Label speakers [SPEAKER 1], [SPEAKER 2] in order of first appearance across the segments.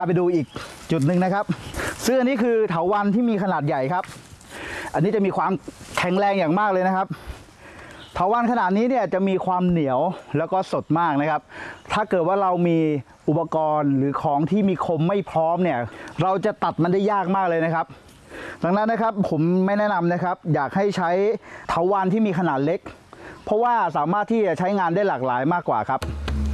[SPEAKER 1] ไปดูอีกจุดหนึ่งนะครับซึ่งอันนี้คือเถาวัลย์ที่มีขนาดใหญ่ครับอันนี้จะมีความแข็งแรงอย่างมากเลยนะครับเถาวัลย์ขนาดนี้เนี่ยจะมีความเหนียวแล้วก็สดมากนะครับถ้าเกิดว่าเรามีอุปกรณ์หรือของที่มีคมไม่พร้อมเนี่ยเราจะตัดมันได้ยากมากเลยนะครับดังนั้นนะครับผมไม่แนะนำนะครับอยากให้ใช้เถาวัลย์ที่มีขนาดเล็กเพราะว่าสามารถที่จะใช้งานได้หลากหลายมากกว่าครับ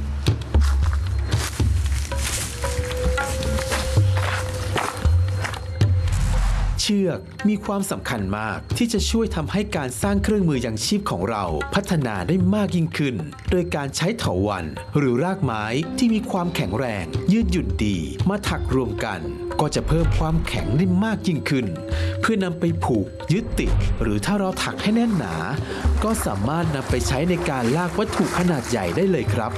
[SPEAKER 2] เชือกมีความสำคัญมากที่จะช่วยทำให้การสร้างเครื่องมือยังชีพของเราพัฒนาได้มากยิ่งขึ้นโดยการใช้เถาวัลย์หรือรากไม้ที่มีความแข็งแรงยืดหยุ่นดีมาถักรวมกันก็จะเพิ่มความแข็งได้มากยิ่งขึ้นเพื่อนำไปผูกยึดติดหรือถ้าเราถักให้แน่นหนาก็สามารถนำไปใช้ในการลากวัตถุขนาดใหญ่ได้เลยครับ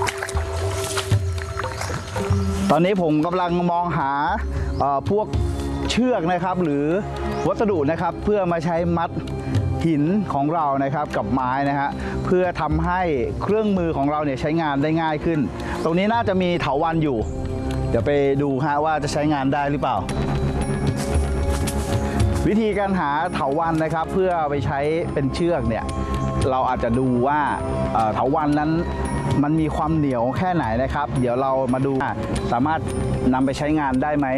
[SPEAKER 1] ตอนนี้ผมกำลังมองหาพวกเชือกนะครับหรือวัสดุนะครับเพื่อมาใช้มัดหินของเรานะครับกับไม้นะฮะเพื่อทำให้เครื่องมือของเราเนี่ยใช้งานได้ง่ายขึ้นตรงนี้น่าจะมีเถาวัลย์อยู่เดี๋ยวไปดูฮะว่าจะใช้งานได้หรือเปล่าวิธีการหาเถาวัลย์นะครับเพื่อไปใช้เป็นเชือกเนี่ยเราอาจจะดูว่าเถาวัลย์นั้นมันมีความเหนียวแค่ไหนนะครับเดี๋ยวเรามาดูสามารถนำไปใช้งานได้ไหม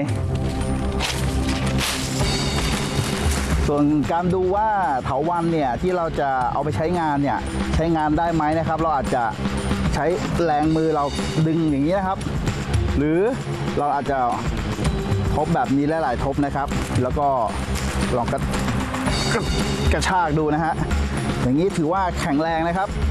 [SPEAKER 1] ส่วนการดูว่าเถาวัลย์เนี่ยที่เราจะเอาไปใช้งานเนี่ยใช้งานได้ไหมนะครับเราอาจจะใช้แรงมือเราดึงอย่างนี้นะครับหรือเราอาจจะทบแบบนี้หลายๆทบนะครับแล้วก็ลองกระชากดูนะฮะอย่างนี้ถือว่าแข็งแรงนะครับ